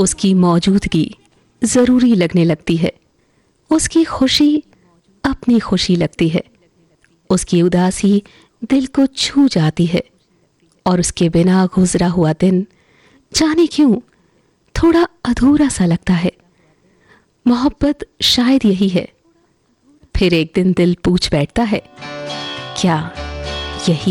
उसकी मौजूदगी ज़रूरी लगने लगती है। उसकी खुशी अपनी खुशी लगती है। उसकी उदासी दिल को छू जाती है और उसके बिना गुजरा हुआ दिन जाने क्यों थोड़ा अधूरा सा लगता है। मोहब्बत शायद यही है। फिर एक दिन दिल पूछ बैठता है, क्या यही